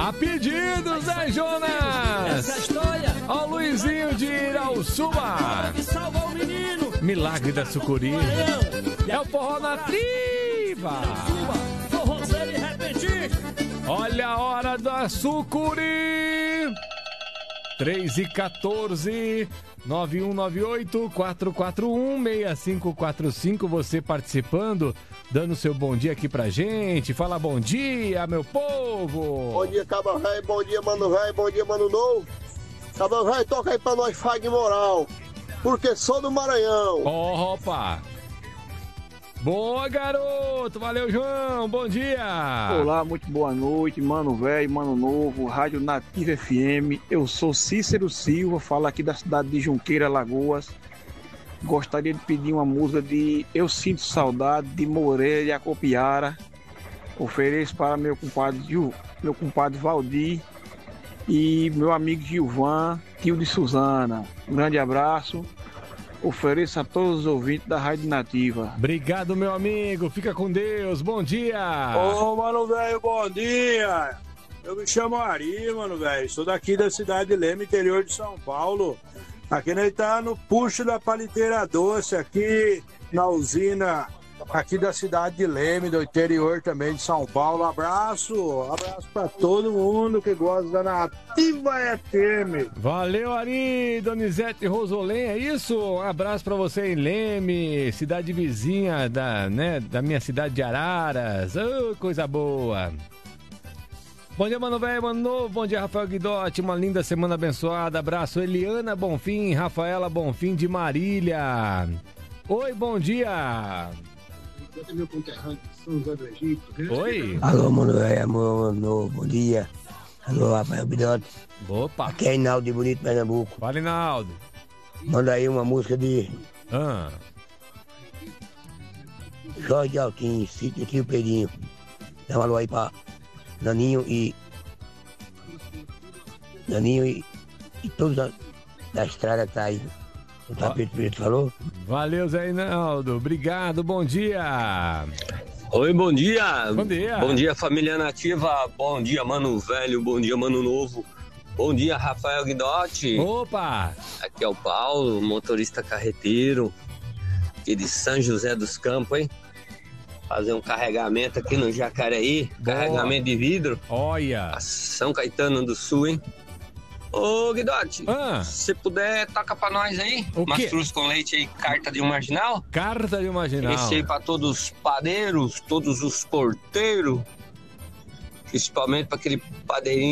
A pedidos, né, Jonas? Essa história. Ó, Luizinho de Irauçuba. Que salva o menino. Milagre da Sucuri. É o forró na triva. Forrozeiro e repentista. Olha a hora da Sucuri. 3h14, 9198-441-6545. Você participando, dando seu bom dia aqui pra gente. Fala bom dia, meu povo. Bom dia, Caba Velho. Bom dia, Mano Velho. Bom dia, Mano Novo. Caba Velho, toca aí pra nós, Fag Moral. Porque sou do Maranhão. Opa. Boa, garoto. Valeu, João. Bom dia. Olá, muito boa noite, Mano Velho, Mano Novo, Rádio Nativa FM. Eu sou Cícero Silva, falo aqui da cidade de Junqueira, Alagoas. Gostaria de pedir uma música de Eu Sinto Saudade, de Moreira e Acopiara. Ofereço para meu compadre Valdir e meu amigo Gilvan, tio de Suzana. Um grande abraço. Ofereço a todos os ouvintes da Rádio Nativa. Obrigado, meu amigo. Fica com Deus. Bom dia. Ô, Mano Velho, bom dia. Eu me chamo Ari, Mano Velho. Sou daqui da cidade de Leme, interior de São Paulo. Aqui nós tá no puxo da paliteira doce, aqui na usina, aqui da cidade de Leme, do interior também de São Paulo. Abraço pra todo mundo que gosta da Nativa FM. Valeu, Ari, Donizete Rosolém, é isso? Um abraço pra você em Leme, cidade vizinha da minha cidade de Araras. Oh, coisa boa. Bom dia, Mano Velho, Mano Novo. Bom dia, Rafael Guidotti. Uma linda semana abençoada. Abraço, Eliana Bonfim, Rafaela Bonfim de Marília. Oi, bom dia. Meu conterrâneo, São José do Egito. Oi. Alô, Mano Velho, Mano Novo, bom dia. Alô, Rafael Guidotti. Opa. Aqui é Inaldo de Bonito, Pernambuco. Fala, Inaldo. Manda aí uma música de Jorge Altim, Sítio Tio Pedrinho. Dá um alô aí pra Naninho e todos da estrada que tá aí. O Tapete Preto falou? Valeu, Zé Inaldo. Obrigado, bom dia. Oi, bom dia. Bom dia. Bom dia, família Nativa. Bom dia, Mano Velho. Bom dia, Mano Novo. Bom dia, Rafael Guidotti. Opa! Aqui é o Paulo, motorista carreteiro, aqui de São José dos Campos, hein? Fazer um carregamento aqui no Jacareí. Boa. Carregamento de vidro. Olha! São Caetano do Sul, hein? Ô, Guidotti, se puder, toca pra nós aí. Mastruz com leite aí, carta de um marginal. Carta de um marginal. Esse aí pra todos os padeiros, todos os porteiros. Principalmente pra aquele padeirinho